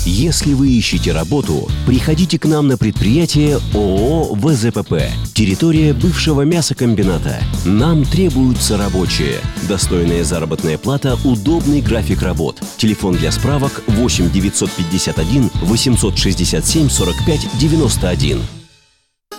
Если вы ищете работу, приходите к нам на предприятие ООО «ВЗПП». Территория бывшего мясокомбината. Нам требуются рабочие. Достойная заработная плата, удобный график работ. Телефон для справок 8 951 867 45 91.